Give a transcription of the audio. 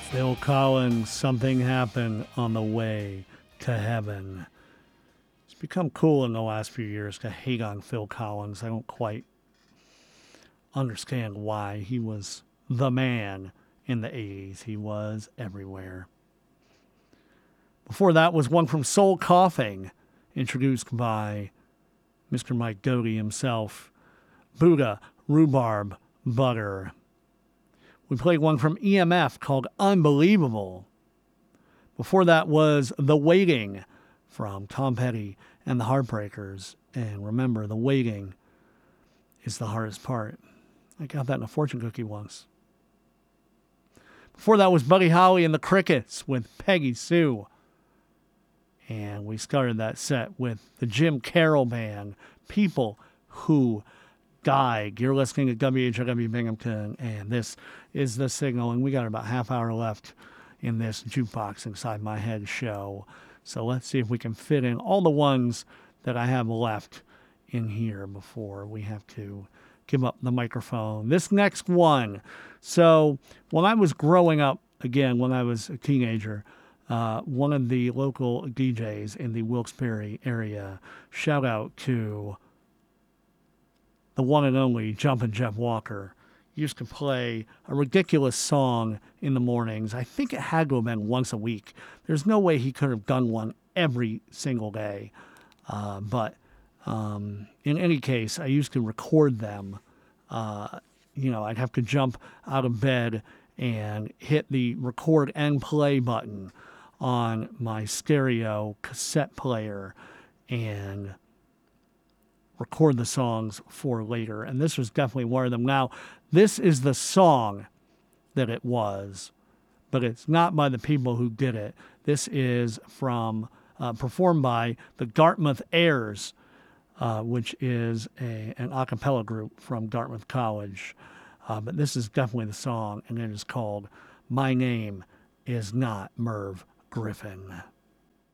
Phil Collins, Something Happened on the Way to Heaven. It's become cool in the last few years to hate on Phil Collins. I don't quite understand why. He was the man in the 80s. He was everywhere. Before that was one from Soul Coughing, introduced by Mr. Mike Doty himself, Buddha Rhubarb Butter. We played one from EMF called Unbelievable. Before that was The Waiting from Tom Petty and the Heartbreakers. And remember, the waiting is the hardest part. I got that in a fortune cookie once. Before that was Buddy Holly and the Crickets with Peggy Sue. And we started that set with the Jim Carroll Band, People Who Died. You're listening to WHIW Binghamton, and this is The Signal, and we got about half hour left in this Jukebox Inside My Head show. So let's see if we can fit in all the ones that I have left in here before we have to give up the microphone. This next one. So when I was growing up, again, when I was a teenager, one of the local DJs in the Wilkes-Barre area, shout out to the one and only Jumpin' Jeff Walker, used to play a ridiculous song in the mornings. I think it had to have been once a week. There's no way he could have done one every single day. But in any case, I used to record them. I'd have to jump out of bed and hit the record and play button on my stereo cassette player and record the songs for later. And this was definitely one of them. Now, this is the song that it was, but it's not by the people who did it. This is from performed by the Dartmouth Airs, which is an a cappella group from Dartmouth College. But this is definitely the song, and it is called My Name Is Not Merv Griffin.